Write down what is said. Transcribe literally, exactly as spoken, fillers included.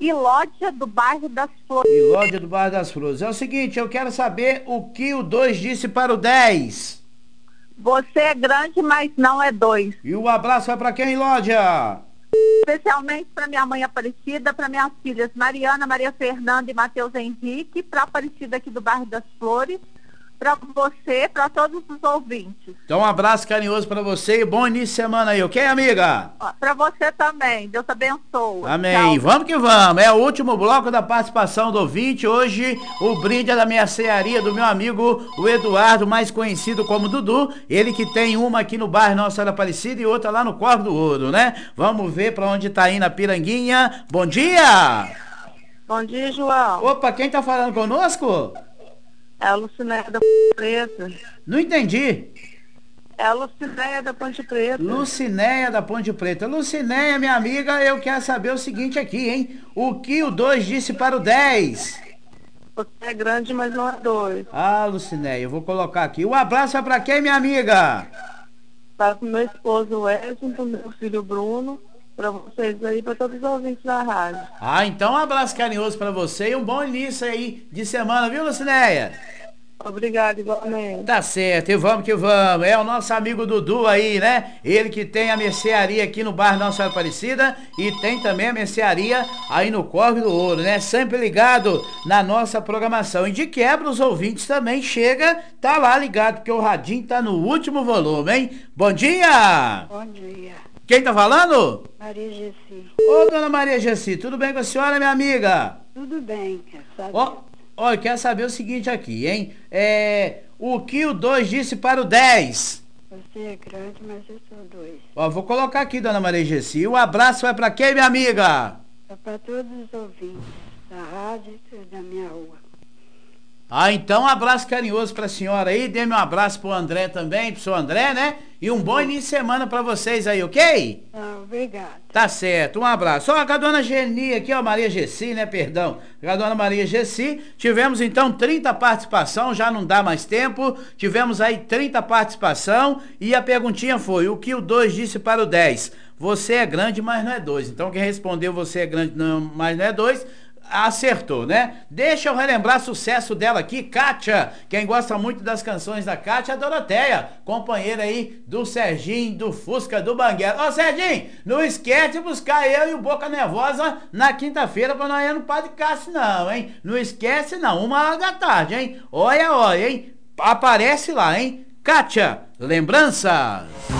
Ilódia do bairro das Flores. Ilódia do bairro das Flores. É o seguinte, eu quero saber o que o dois disse para o dez. Você é grande, mas não é dois. E o abraço vai para quem, Ilódia? Especialmente para minha mãe Aparecida, para minhas filhas Mariana, Maria Fernanda e Matheus Henrique, para Aparecida aqui do bairro das Flores, para você, para todos os ouvintes. Então um abraço carinhoso para você e bom início de semana aí, ok, amiga? Para você também, Deus abençoe. Amém. Tchau. Vamos que vamos, é o último bloco da participação do ouvinte. Hoje o brinde é da minha cearia, do meu amigo o Eduardo, mais conhecido como Dudu, ele que tem uma aqui no bairro Nossa Senhora Aparecida e outra lá no Corvo do Ouro, né? Vamos ver para onde tá indo a Piranguinha. Bom dia! Bom dia, João. Opa, quem tá falando conosco? É a Lucinéia da Preta. Não entendi. É a Lucinéia da Ponte Preta. Lucinéia da Ponte Preta. Lucinéia, minha amiga, eu quero saber o seguinte aqui, hein? O que o dois disse para o dez? Você é grande, mas não é dois. Ah, Lucinéia, eu vou colocar aqui. O abraço é pra quem, minha amiga? Para o meu esposo Wellington, para o meu filho Bruno, para vocês aí, para todos os ouvintes da rádio. Ah, então um abraço carinhoso pra você e um bom início aí de semana, viu, Lucinéia? Obrigado, igualmente. Tá certo, e vamos que vamos. É o nosso amigo Dudu aí, né? Ele que tem a mercearia aqui no bairro Nossa Senhora Aparecida e tem também a mercearia aí no Corvo do Ouro, né? Sempre ligado na nossa programação. E de quebra os ouvintes também chega, tá lá ligado, porque o radinho tá no último volume, hein? Bom dia! Bom dia. Quem tá falando? Maria Gessi. Ô, dona Maria Gessi, tudo bem com a senhora, minha amiga? Tudo bem, graças a Ó, Deus. ó, eu quero saber o seguinte aqui, hein? É, o que o dois disse para o dez? Você é grande, mas eu sou dois. Ó, vou colocar aqui, dona Maria Gessi. O abraço vai pra quem, minha amiga? É para todos os ouvintes da rádio e da minha rua. Ah, então um abraço carinhoso pra senhora aí. Dê-me um abraço pro André também, pro seu André, né? E um bom início de semana pra vocês aí, ok? Ah, obrigada. Tá certo, um abraço. Ó, com a dona Geni aqui, ó, Maria Gessi, né, perdão. Com a dona Maria Gessi, tivemos então trinta participação, já não dá mais tempo. Tivemos aí trinta participação e a perguntinha foi, o que o dois disse para o dez? Você é grande, mas não é dois. Então quem respondeu você é grande, não, mas não é dois, acertou, né? Deixa eu relembrar sucesso dela aqui, Kátia. Quem gosta muito das canções da Kátia é a Doroteia, companheira aí do Serginho, do Fusca, do Banguela. Ô Serginho, não esquece de buscar eu e o Boca Nervosa na quinta-feira pra nós ir no Padre Cássio não, hein? Não esquece não, uma hora da tarde, hein? Olha, olha, hein? Aparece lá, hein? Kátia, lembranças.